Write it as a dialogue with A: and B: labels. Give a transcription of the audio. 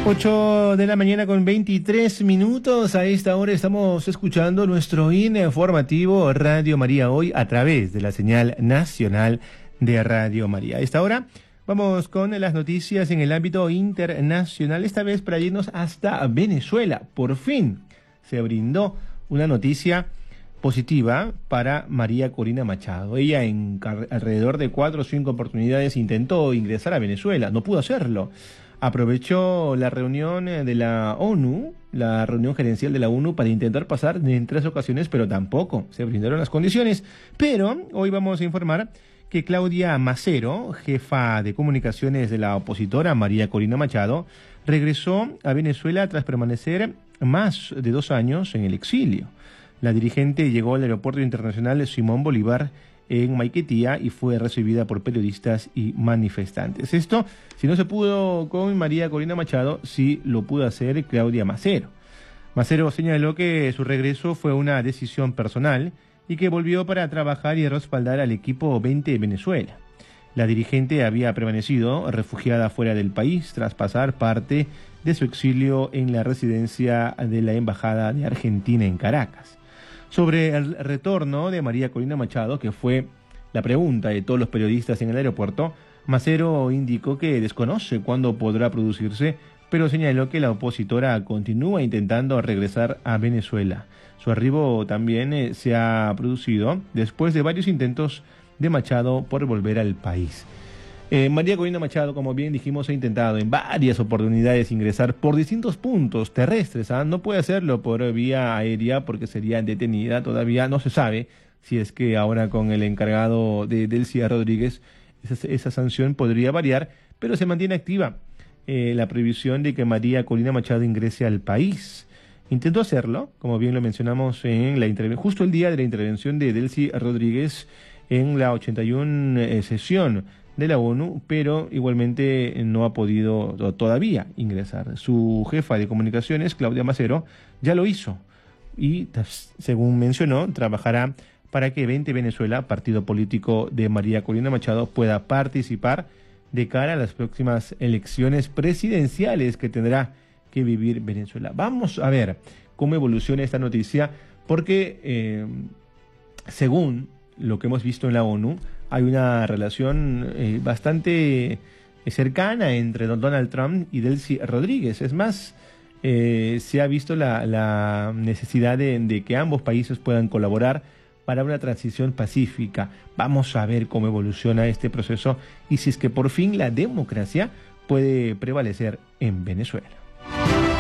A: 8 de la mañana con 23 minutos. A esta hora estamos escuchando nuestro informativo Radio María Hoy a través de la señal nacional de Radio María. A esta hora vamos con las noticias en el ámbito internacional, esta vez para irnos hasta Venezuela. Por fin se brindó una noticia positiva para María Corina Machado. Ella en alrededor de 4 o 5 oportunidades intentó ingresar a Venezuela, no pudo hacerlo. Aprovechó la reunión de la ONU, la reunión gerencial de la ONU, para intentar pasar en 3 ocasiones, pero tampoco se brindaron las condiciones. Pero hoy vamos a informar que Claudia Macero, jefa de comunicaciones de la opositora María Corina Machado, regresó a Venezuela tras permanecer más de 2 años en el exilio. La dirigente llegó al aeropuerto internacional Simón Bolívar en Maiquetía y fue recibida por periodistas y manifestantes. Esto, si no se pudo con María Corina Machado, sí lo pudo hacer Claudia Macero. Macero señaló que su regreso fue una decisión personal y que volvió para trabajar y respaldar al equipo 20 Venezuela. La dirigente había permanecido refugiada fuera del país tras pasar parte de su exilio en la residencia de la Embajada de Argentina en Caracas. Sobre el retorno de María Corina Machado, que fue la pregunta de todos los periodistas en el aeropuerto, Macero indicó que desconoce cuándo podrá producirse, pero señaló que la opositora continúa intentando regresar a Venezuela. Su arribo también se ha producido después de varios intentos de Machado por volver al país. María Corina Machado, como bien dijimos, ha intentado en varias oportunidades ingresar por distintos puntos terrestres. No puede hacerlo por vía aérea porque sería detenida. Todavía no se sabe si es que ahora con el encargado de Delcy Rodríguez esa sanción podría variar, pero se mantiene activa la prohibición de que María Corina Machado ingrese al país. Intentó hacerlo, como bien lo mencionamos en la justo el día de la intervención de Delcy Rodríguez en la 81 sesión de la ONU, pero igualmente no ha podido todavía ingresar. Su jefa de comunicaciones, Claudia Macero, ya lo hizo y, según mencionó, trabajará para que 20 Venezuela, partido político de María Corina Machado, pueda participar de cara a las próximas elecciones presidenciales que tendrá que vivir Venezuela. Vamos a ver cómo evoluciona esta noticia, porque según lo que hemos visto en la ONU, hay una relación bastante cercana entre Donald Trump y Delcy Rodríguez. Es más, se ha visto la necesidad de que ambos países puedan colaborar para una transición pacífica. Vamos a ver cómo evoluciona este proceso y si es que por fin la democracia puede prevalecer en Venezuela.